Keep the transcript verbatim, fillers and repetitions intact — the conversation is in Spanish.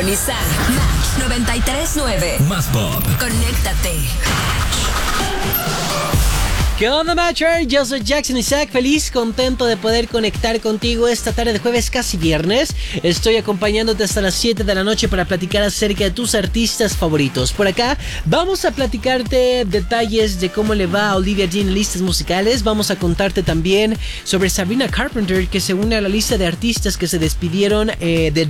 Match noventa y tres punto nueve. Más pop. Conéctate. ¿Qué onda, Matcher? Yo soy Jackson Isaac, feliz, contento de poder conectar contigo esta tarde de jueves, casi viernes. Estoy acompañándote hasta las siete de la noche para platicar acerca de tus artistas favoritos. Por acá vamos a platicarte detalles de cómo le va a Olivia Dean en listas musicales. Vamos a contarte también sobre Sabrina Carpenter, que se une a la lista de artistas que se despidieron eh, de